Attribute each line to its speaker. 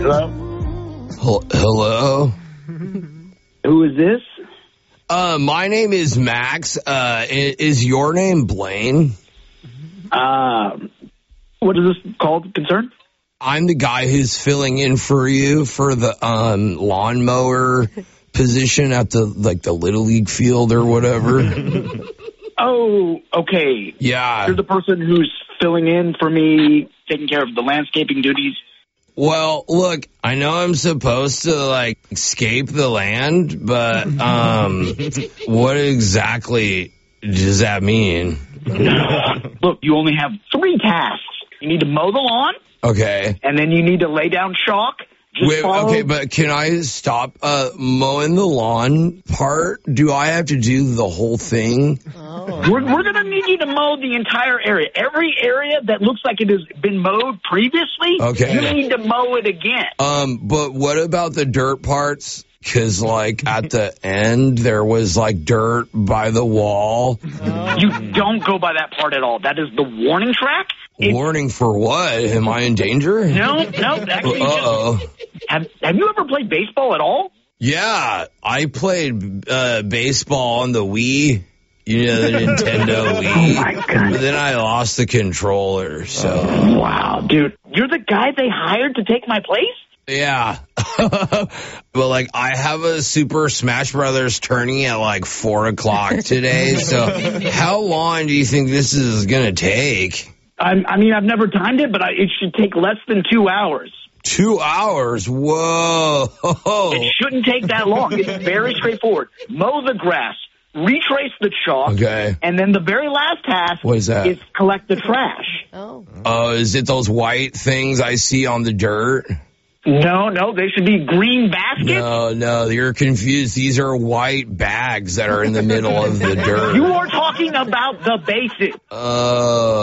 Speaker 1: Hello?
Speaker 2: Hello?
Speaker 1: Who is this?
Speaker 2: My name is Max. Is your name Blaine?
Speaker 1: What is this called? Concern?
Speaker 2: I'm the guy who's filling in for you for the lawnmower position at the Little League field or whatever.
Speaker 1: Oh, okay.
Speaker 2: Yeah.
Speaker 1: You're the person who's filling in for me, taking care of the landscaping duties.
Speaker 2: Well, look, I know I'm supposed to, escape the land, but, what exactly does that mean?
Speaker 1: Look, you only have 3 tasks. You need to mow the lawn,
Speaker 2: Okay.
Speaker 1: and then you need to lay down chalk.
Speaker 2: Okay, but can I stop mowing the lawn part? Do I have to do the whole thing?
Speaker 1: We're going to need you to mow the entire area. Every area that looks like it has been mowed previously,
Speaker 2: Okay.
Speaker 1: you need to mow it again.
Speaker 2: But what about the dirt parts? Because, at the end, there was, dirt by the wall.
Speaker 1: You don't go by that part at all. That is the warning track.
Speaker 2: Warning for what? Am I in danger?
Speaker 1: No, actually.
Speaker 2: Uh-oh.
Speaker 1: Have you ever played baseball at all?
Speaker 2: Yeah, I played baseball on the Wii. You know, the Nintendo Wii.
Speaker 1: Oh, my God.
Speaker 2: But then I lost the controller, so.
Speaker 1: Wow, dude. You're the guy they hired to take my place?
Speaker 2: Yeah. But, I have a Super Smash Brothers tourney at, 4 o'clock today, so how long do you think this is going to take?
Speaker 1: I mean, I've never timed it, but it should take less than 2 hours.
Speaker 2: 2 hours? Whoa.
Speaker 1: It shouldn't take that long. It's very straightforward. Mow the grass, retrace the chalk,
Speaker 2: Okay.
Speaker 1: and then the very last task
Speaker 2: What is that?
Speaker 1: is collect the trash.
Speaker 2: Oh, is it those white things I see on the dirt?
Speaker 1: No, they should be green baskets.
Speaker 2: No, you're confused. These are white bags that are in the middle of the dirt.
Speaker 1: You are talking about the basics.
Speaker 2: Oh.